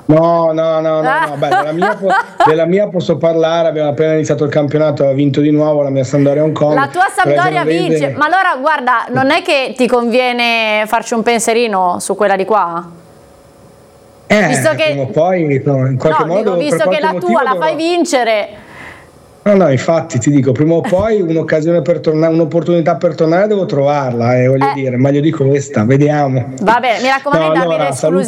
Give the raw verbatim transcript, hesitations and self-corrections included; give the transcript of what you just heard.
No, no, no, no, no. Beh, della, mia po- della mia posso parlare, abbiamo appena iniziato il campionato, ha vinto di nuovo la mia Sampdoria Hong Kong. La tua Sampdoria vince, ma allora guarda, non è che ti conviene farci un pensierino su quella di qua? Eh, visto che, prima o poi, no, in qualche no, modo, dico, visto che la tua la dovrò... fai vincere. No, no, infatti ti dico, prima o poi un'occasione per tornare, un'opportunità per tornare devo trovarla, eh, voglio eh. dire, meglio di questa, vediamo. Vabbè, mi raccomando, no, di darmi allora, l'esclusiva.